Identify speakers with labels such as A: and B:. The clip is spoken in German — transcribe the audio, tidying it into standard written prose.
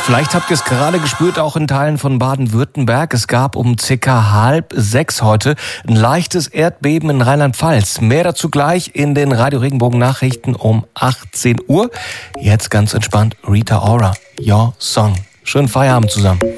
A: Vielleicht habt ihr es gerade gespürt, auch in Teilen von Baden-Württemberg. Es gab um circa 5:30 heute ein leichtes Erdbeben in Rheinland-Pfalz. Mehr dazu gleich in den Radio Regenbogen Nachrichten um 18 Uhr. Jetzt ganz entspannt Rita Ora, Your Song. Schönen Feierabend zusammen.